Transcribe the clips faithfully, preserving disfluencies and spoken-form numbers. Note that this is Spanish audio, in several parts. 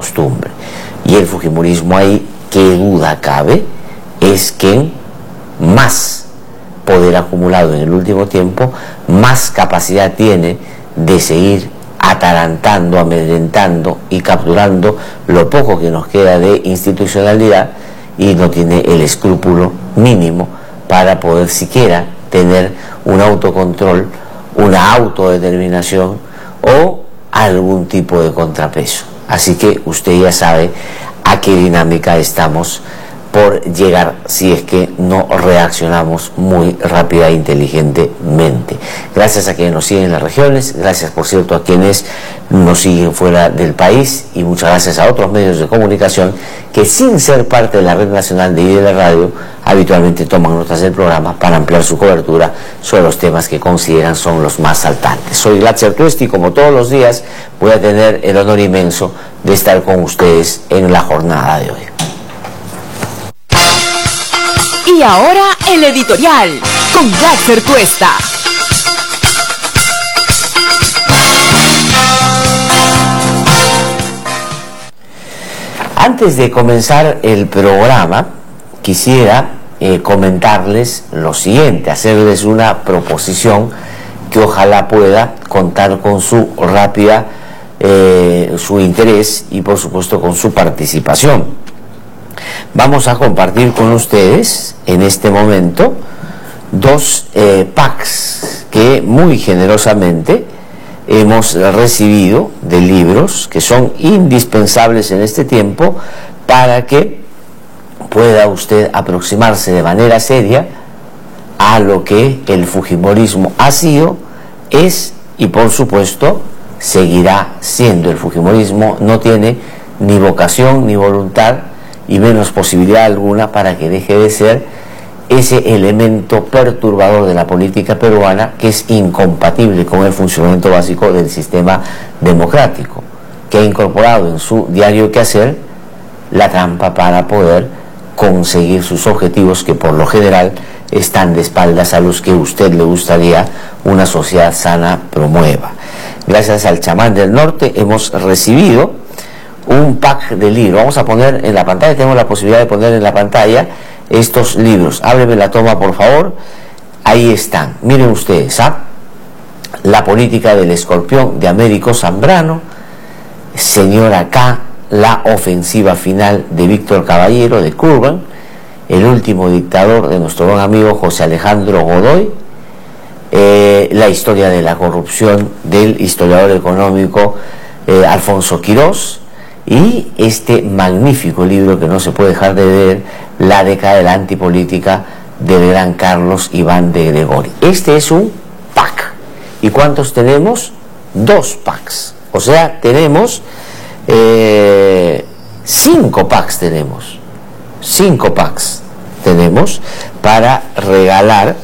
costumbre. Y el fujimorismo ahí, qué duda cabe, es quien más poder acumulado en el último tiempo, más capacidad tiene de seguir atarantando, amedrentando y capturando lo poco que nos queda de institucionalidad, y no tiene el escrúpulo mínimo para poder siquiera tener un autocontrol, una autodeterminación o algún tipo de contrapeso. Así que usted ya sabe a qué dinámica estamos por llegar si es que no reaccionamos muy rápida e inteligentemente. Gracias a quienes nos siguen en las regiones, gracias por cierto a quienes nos siguen fuera del país, y muchas gracias a otros medios de comunicación que, sin ser parte de la red nacional de I D L Radio, habitualmente toman notas del programa para ampliar su cobertura sobre los temas que consideran son los más saltantes. Soy Glatzer Tuesti y como todos los días voy a tener el honor inmenso de estar con ustedes en la jornada de hoy. Y ahora el editorial con Glatzer Tuesta. Antes de comenzar el programa, quisiera eh, comentarles lo siguiente, hacerles una proposición que ojalá pueda contar con su rápida, eh, su interés y por supuesto con su participación. Vamos a compartir con ustedes en este momento dos eh, packs que muy generosamente hemos recibido de libros que son indispensables en este tiempo para que pueda usted aproximarse de manera seria a lo que el fujimorismo ha sido, es y por supuesto seguirá siendo. El fujimorismo no tiene ni vocación ni voluntad y menos posibilidad alguna para que deje de ser ese elemento perturbador de la política peruana que es incompatible con el funcionamiento básico del sistema democrático, que ha incorporado en su diario quehacer la trampa para poder conseguir sus objetivos, que por lo general están de espaldas a los que a usted le gustaría una sociedad sana promueva. Gracias al chamán del norte hemos recibido un pack de libros. Vamos a poner en la pantalla, tenemos la posibilidad de poner en la pantalla estos libros. Ábreme la toma, por favor. Ahí están. Miren ustedes, ¿ah? La política del escorpión de Américo Zambrano, Señora K, la ofensiva final de Víctor Caballero de Curban, El último dictador de nuestro buen amigo José Alejandro Godoy, eh, la historia de la corrupción del historiador económico eh, Alfonso Quirós, y este magnífico libro que no se puede dejar de leer, La década de la antipolítica del gran Carlos Iván de Gregori. Este es un pack. ¿Y cuántos tenemos? Dos packs. O sea, tenemos eh, cinco packs tenemos. Cinco packs tenemos para regalar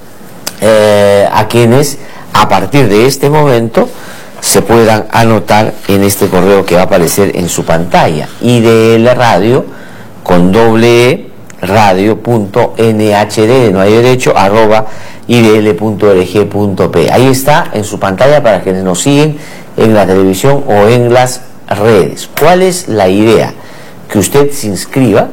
eh, a quienes a partir de este momento se puedan anotar en este correo que va a aparecer en su pantalla. I D L Radio con doble E, radio punto N H D, no hay derecho, arroba I D L punto org punto P. Ahí está en su pantalla para quienes nos siguen en la televisión o en las redes. ¿Cuál es la idea? Que usted se inscriba,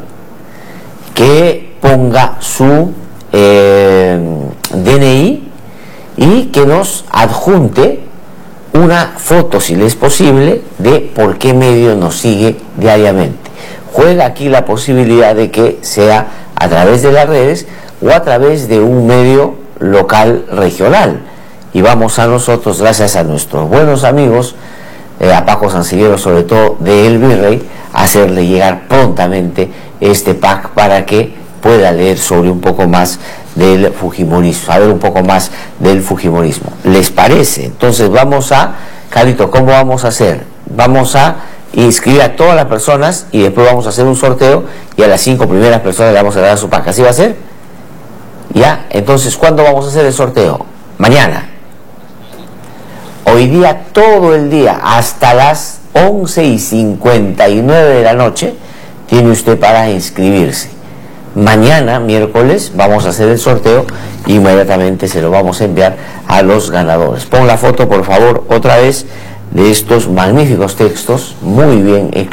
que ponga su eh, D N I y que nos adjunte una foto, si le es posible, de por qué medio nos sigue diariamente. Juega aquí la posibilidad de que sea a través de las redes o a través de un medio local regional. Y vamos a nosotros, gracias a nuestros buenos amigos, eh, a Paco Sancillero sobre todo de El Virrey, hacerle llegar prontamente este pack para que pueda leer sobre un poco más del fujimorismo, saber un poco más del fujimorismo. ¿Les parece? Entonces vamos a, Carito, ¿cómo vamos a hacer? Vamos a inscribir a todas las personas y después vamos a hacer un sorteo y a las cinco primeras personas le vamos a dar su pack. ¿Así va a ser? ¿Ya? Entonces, ¿cuándo vamos a hacer el sorteo? Mañana. Hoy día, todo el día, hasta las once y cincuenta y nueve de la noche, tiene usted para inscribirse. Mañana, miércoles, vamos a hacer el sorteo y inmediatamente se lo vamos a enviar a los ganadores. Pon la foto, por favor, otra vez, de estos magníficos textos, muy bien escritos.